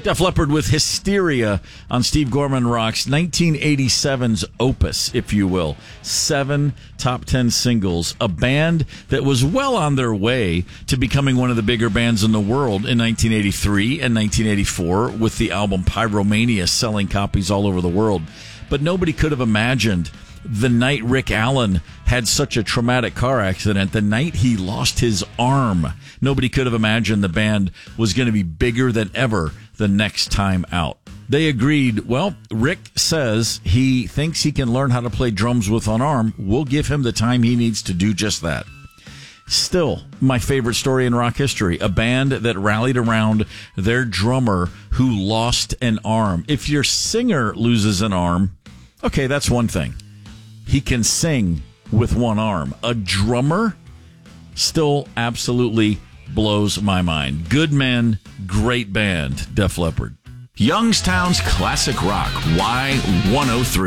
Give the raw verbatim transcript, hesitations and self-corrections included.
Def Leppard with Hysteria on Steve Gorman Rocks, nineteen eighty-seven's opus, if you will. Seven top ten singles. A band that was well on their way to becoming one of the bigger bands in the world in nineteen eighty-three and nineteen eighty-four with the album Pyromania selling copies all over the world. But nobody could have imagined the night Rick Allen had such a traumatic car accident, the night he lost his arm. Nobody could have imagined the band was going to be bigger than ever the next time out. They agreed, well, Rick says he thinks he can learn how to play drums with one arm. We'll give him the time he needs to do just that. Still, my favorite story in rock history, a band that rallied around their drummer who lost an arm. If your singer loses an arm, okay, that's one thing. He can sing with one arm. A drummer still absolutely blows my mind. Good men, great band, Def Leppard. Youngstown's Classic Rock, Y one oh three.